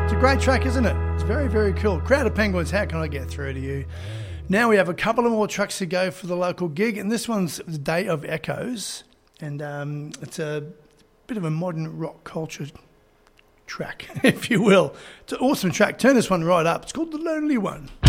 It's a great track, isn't it? It's very, very cool. Crowd of Penguins, how can I get through to you? Now we have a couple of more tracks to go for the local gig, and this one's the Day of Echoes, and it's a bit of a modern rock culture track, if you will. It's an awesome track. Turn this one right up. It's called The Lonely One.